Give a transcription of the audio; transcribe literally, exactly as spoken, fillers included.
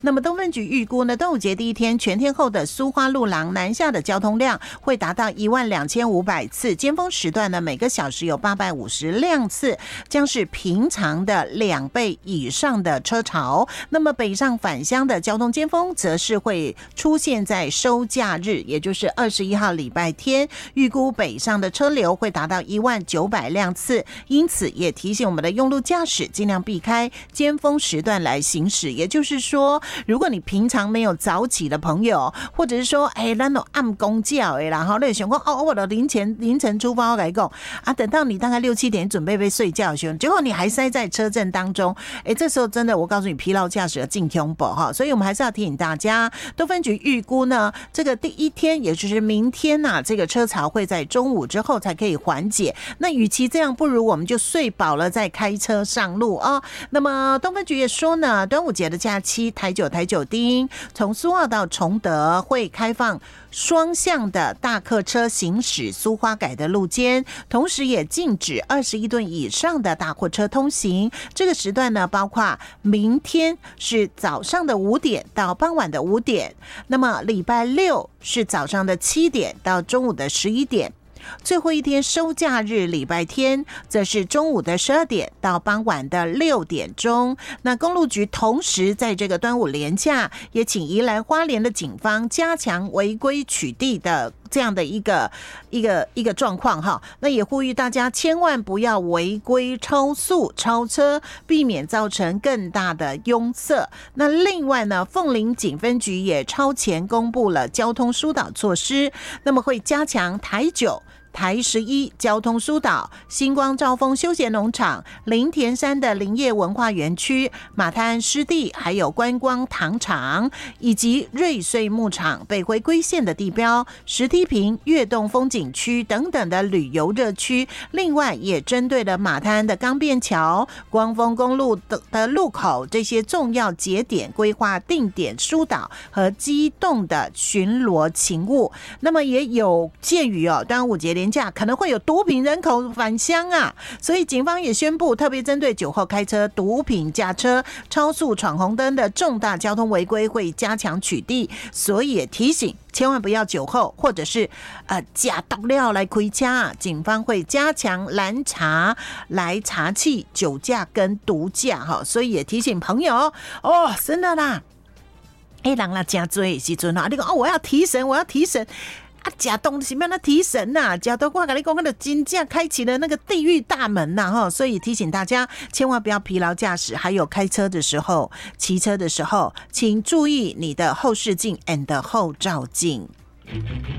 那么东分局预估呢，端午节第一天全天候的苏花路廊南下的交通量会达到一万两千五百次，尖峰时段呢每个小时有八百五十辆次，将是平常的两倍以上的车潮。那么北上返乡的交通尖峰则是会出现在收假日，也就是二十一号礼拜天，预估北上的车流会达到一万九百辆次，因此也提醒我们的用路驾驶尽量避开尖峰时段来行驶。也就是说，如果你平常没有早起的朋友，或者是说，哎，咱都按公教的啦，哈，你想说哦，我的凌晨凌晨出发，我跟你讲啊，等到你大概六七点准备被睡觉的时候，结果你还塞在车阵当中，哎，这时候真的，我告诉你，疲劳驾驶的进恐怖哈，所以我们还是要提醒大家，都分局预估呢，这个第一天，也就是明天呐、啊，这个车潮会在中午之后才可以缓解。那与其这样，不如我们就睡饱了再开车上路啊。那么东分局也说呢，端午节的假期，台九台九丁从苏澳到崇德会开放双向的大客车行驶苏花改的路肩，同时也禁止二十一吨以上的大货车通行。这个时段呢，包括明天是早上的五点到傍晚的五点，那么礼拜六是早上的七点到中午的十一点。最后一天收假日礼拜天则是中午的十二点到傍晚的六点钟。那公路局同时在这个端午连假也请宜兰花莲的警方加强违规取缔的这样的一个一个一个状况哈。那也呼吁大家千万不要违规超速超车，避免造成更大的拥塞。那另外呢，凤林警分局也超前公布了交通疏导措施，那么会加强台九台十一交通疏导，星光兆丰休闲农场、林田山的林业文化园区、马滩湿地，还有观光糖厂，以及瑞穗牧场北回归线的地标、石梯坪跃动风景区等等的旅游热区。另外也针对了马滩的钢便桥、光丰公路的路口这些重要节点规划定点疏导和机动的巡逻勤务。那么也有鉴于哦，端午节连假可能会有毒品人口返乡啊，所以警方也宣布，特别针对酒后开车、毒品驾车、超速闯红灯的重大交通违规会加强取缔，所以也提醒千万不要酒后或者是呃假毒料来开车啊，警方会加强拦查来查缉酒驾跟毒驾哈，所以也提醒朋友哦，真的啦，哎，人啦真多的时阵啊，你讲哦，我要提神，我要提神。啊，假东西要那提神呐、啊，假东我跟你讲，那个真正开启了那个地狱大门呐、啊、哈，所以提醒大家千万不要疲劳驾驶，还有开车的时候、骑车的时候，请注意你的后视镜 and 后照镜。